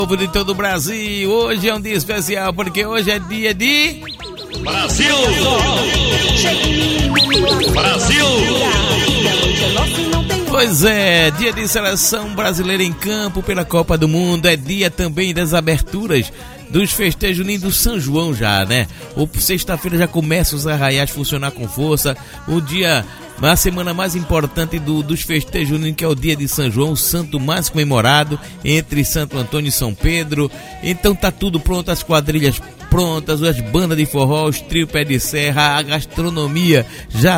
Povo de todo o Brasil, hoje é um dia especial porque hoje é dia de Brasil! Brasil! Pois é, dia de seleção brasileira em campo pela Copa do Mundo, é dia também das aberturas dos festejos juninos do São João já, né? Sexta-feira já começa os arraiais a funcionar com força, a semana mais importante dos festejos juninos, que é o dia de São João, o santo mais comemorado entre Santo Antônio e São Pedro. Então tá tudo pronto, as quadrilhas prontas, as bandas de forró, os trio pé de serra, a gastronomia já